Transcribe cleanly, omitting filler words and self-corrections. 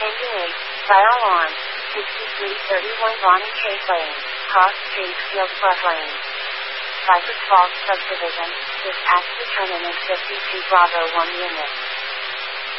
Engine 8, fire alarm, 6331 Bonnie Chase Lane, Cross Street, Field Club Lane. Cypress Falls Subdivision, dispatch returning in 52 Bravo 1 unit.